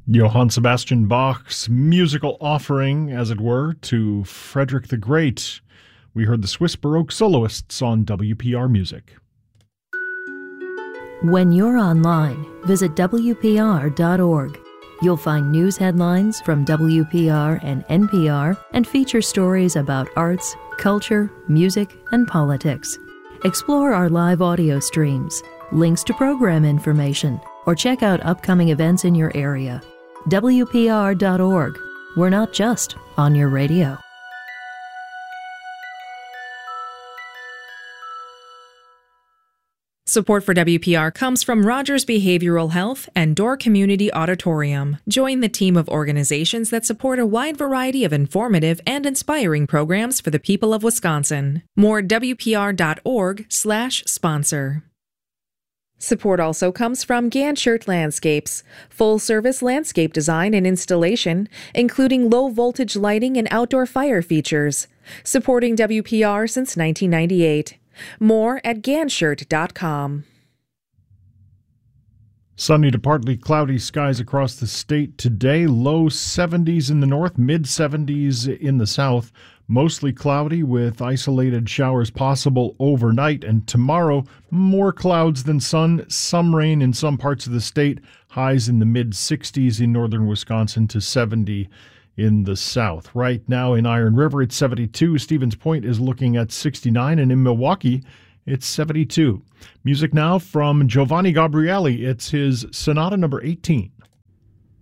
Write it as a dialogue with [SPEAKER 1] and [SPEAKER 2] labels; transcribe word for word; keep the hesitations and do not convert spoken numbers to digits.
[SPEAKER 1] Johann Sebastian Bach's musical offering, as it were, to Frederick the Great. We heard the Swiss Baroque soloists on W P R Music.
[SPEAKER 2] When you're online, visit W P R dot org. You'll find news headlines from W P R and N P R and feature stories about arts, culture, music, and politics. Explore our live audio streams, links to program information, or check out upcoming events in your area. W P R dot org. We're not just on your radio.
[SPEAKER 3] Support for W P R comes from Rogers Behavioral Health and Door Community Auditorium. Join the team of organizations that support a wide variety of informative and inspiring programs for the people of Wisconsin. More at W P R dot org slash sponsor. Support also comes from Ganshert Landscapes, full-service landscape design and installation, including low-voltage lighting and outdoor fire features, supporting W P R since nineteen ninety-eight. More at ganshert dot com.
[SPEAKER 1] Sunny to partly cloudy skies across the state today. Low seventies in the north, mid seventies in the south. Mostly cloudy with isolated showers possible overnight. And tomorrow, more clouds than sun. Some rain in some parts of the state. Highs in the mid sixties in northern Wisconsin to seventy in the south. Right now in Iron River, it's seventy-two. Stevens Point is looking at sixty-nine. And in Milwaukee, it's seventy-two. Music now from Giovanni Gabrieli. It's his Sonata number eighteen.